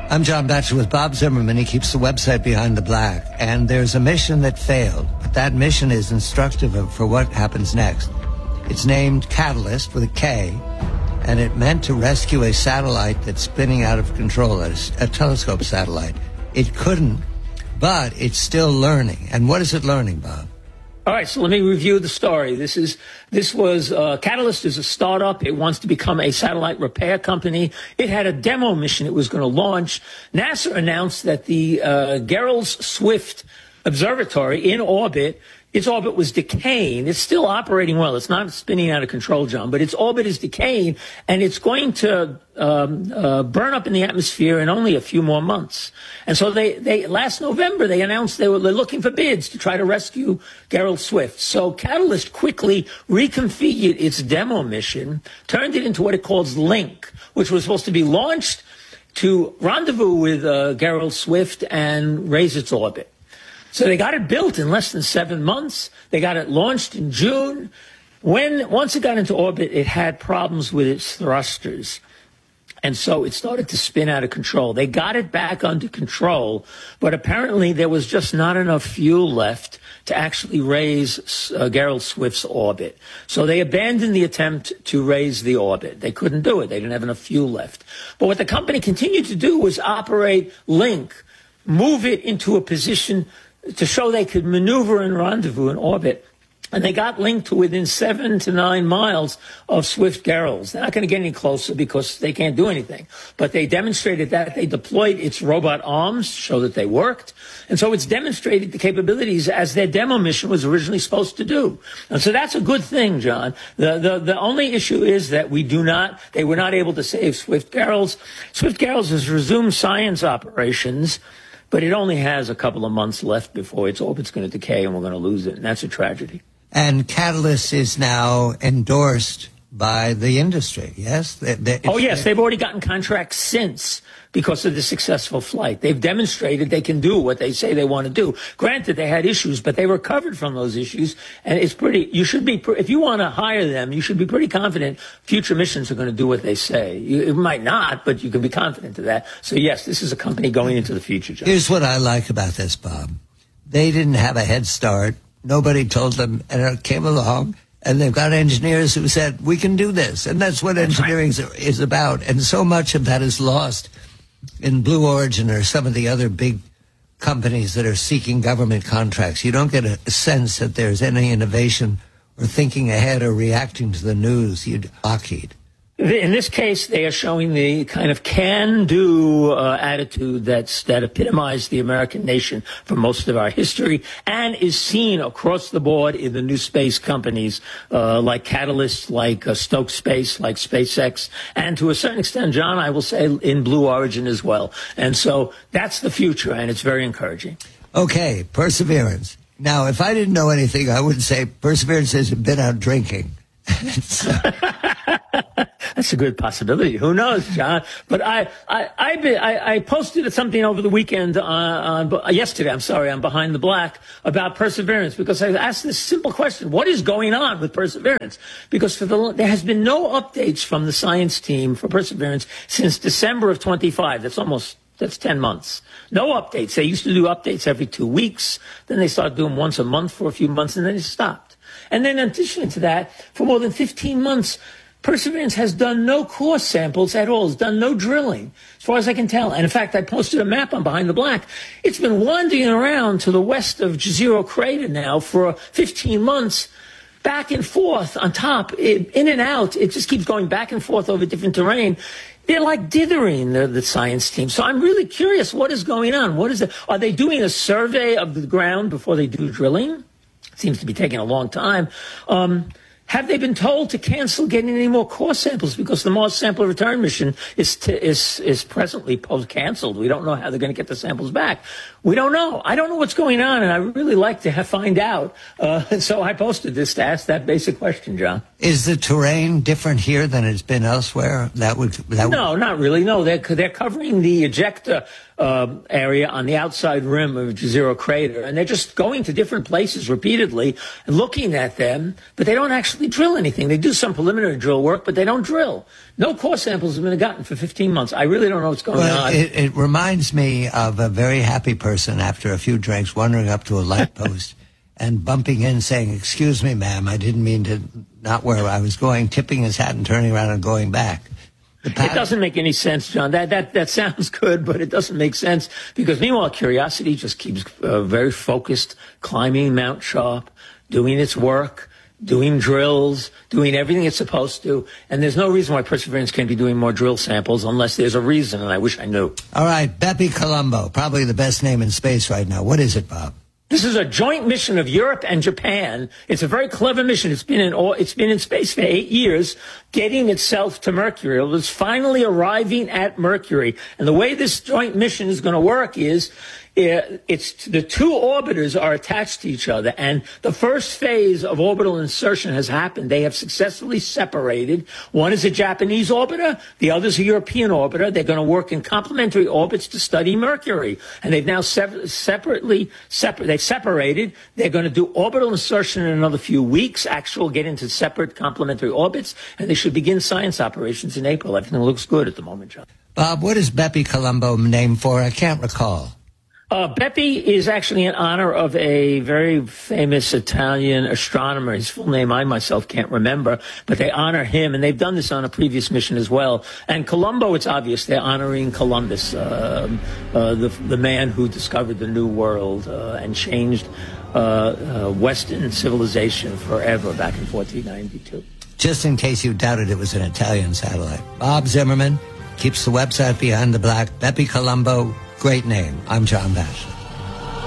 I'm John Batchelor with Bob Zimmerman. He keeps the website Behind the Black. And there's a mission that failed, but that mission is instructive for what happens next. It's named Catalyst with a K, and it meant to rescue a satellite that's spinning out of control, a telescope satellite. It couldn't, but it's still learning. And what is it learning, Bob? All right, so let me review the story. Catalyst is a startup. It wants to become a satellite repair company. It had a demo mission it was going to launch. NASA announced that the Gehrels-Swift Observatory in orbit, its orbit was decaying. It's still operating well. It's not spinning out of control, John, but its orbit is decaying, and it's going to burn up in the atmosphere in only a few more months. And so they last November, they announced they're looking for bids to try to rescue Gehrels-Swift. So Catalyst quickly reconfigured its demo mission, turned it into what it calls Link, which was supposed to be launched to rendezvous with Gehrels-Swift and raise its orbit. So they got it built in less than 7 months. They got it launched in June. Once it got into orbit, it had problems with its thrusters. And so it started to spin out of control. They got it back under control, but apparently there was just not enough fuel left to actually raise Gehrels-Swift's orbit. So they abandoned the attempt to raise the orbit. They couldn't do it. They didn't have enough fuel left. But what the company continued to do was operate Link, move it into a position to show they could maneuver and rendezvous in orbit. And they got Link to within 7 to 9 miles of Swift-Gehrels. They're not going to get any closer because they can't do anything. But they demonstrated that. They deployed its robot arms to show that they worked. And so it's demonstrated the capabilities as their demo mission was originally supposed to do. And so that's a good thing, John. The only issue is that they were not able to save Swift-Gehrels. Swift-Gehrels has resumed science operations, but it only has a couple of months left before its orbit's going to decay and we're going to lose it. And that's a tragedy. And Catalyst is now endorsed by the industry, yes? Yes. They've already gotten contracts since because of the successful flight. They've demonstrated they can do what they say they want to do. Granted, they had issues, but they recovered from those issues. And if you want to hire them, you should be pretty confident future missions are going to do what they say. It might not, but you can be confident of that. So, yes, this is a company going into the future, John. Here's what I like about this, Bob. They didn't have a head start. Nobody told them, and it came along, and they've got engineers who said, we can do this. And that's what engineering is about. And so much of that is lost in Blue Origin or some of the other big companies that are seeking government contracts. You don't get a sense that there's any innovation or thinking ahead or reacting to the news. Lockheed. In this case, they are showing the kind of can-do attitude that epitomized the American nation for most of our history and is seen across the board in the new space companies like Catalyst, like Stoke Space, like SpaceX, and to a certain extent, John, I will say in Blue Origin as well. And so that's the future, and it's very encouraging. Okay, Perseverance. Now, if I didn't know anything, I would say Perseverance has been out drinking. That's a good possibility. Who knows, John? But I posted something over the weekend yesterday. On Behind the Black about Perseverance because I asked this simple question: what is going on with Perseverance? Because there has been no updates from the science team for Perseverance since December of 25. That's 10 months. No updates. They used to do updates every 2 weeks. Then they started doing once a month for a few months, and then they stopped. And then in addition to that, for more than 15 months, Perseverance has done no core samples at all. It's done no drilling, as far as I can tell. And in fact, I posted a map on Behind the Black. It's been wandering around to the west of Jezero Crater now for 15 months, back and forth on top, in and out. It just keeps going back and forth over different terrain. They're like dithering, the science team. So I'm really curious what is going on. Are they doing a survey of the ground before they do drilling? It seems to be taking a long time. Have they been told to cancel getting any more core samples because the Mars Sample Return mission is presently canceled? We don't know how they're going to get the samples back. We don't know. I don't know what's going on, and I really like to find out. And so I posted this to ask that basic question, John. Is the terrain different here than it's been elsewhere? No, not really. No, they're covering the ejector area on the outside rim of Jezero Crater, and they're just going to different places repeatedly and looking at them, but they don't actually drill anything. They do some preliminary drill work, but they don't drill. No core samples have been gotten for 15 months. I really don't know what's going on. It reminds me of a very happy person after a few drinks wandering up to a light post and bumping in saying, "Excuse me, ma'am, I didn't mean to, not where I was going," tipping his hat and turning around and going back. It doesn't make any sense, John. That sounds good, but it doesn't make sense because meanwhile, Curiosity just keeps very focused, climbing Mount Sharp, doing its work, doing drills, doing everything it's supposed to. And there's no reason why Perseverance can't be doing more drill samples unless there's a reason, and I wish I knew. All right, Bepi Colombo, probably the best name in space right now. What is it, Bob? This is a joint mission of Europe and Japan. It's a very clever mission. It's been in space for 8 years, getting itself to Mercury. It was finally arriving at Mercury. And the way this joint mission is going to work is it's the two orbiters are attached to each other, and the first phase of orbital insertion has happened. They have successfully separated. One is a Japanese orbiter, the other is a European orbiter. They're going to work in complementary orbits to study Mercury, and they've now separated. They're going to do orbital insertion in another few weeks. Get into separate complementary orbits, and they should begin science operations in April. Everything looks good at the moment, John. Bob, what is Bepi Colombo named for? I can't recall. Bepi is actually in honor of a very famous Italian astronomer. His full name I myself can't remember, but they honor him, and they've done this on a previous mission as well. And Colombo, it's obvious, they're honoring Columbus, the man who discovered the New World and changed Western civilization forever back in 1492. Just in case you doubted it was an Italian satellite. Bob Zimmerman keeps the website Behind the Black. Bepi Colombo, great name. I'm John Batchelor.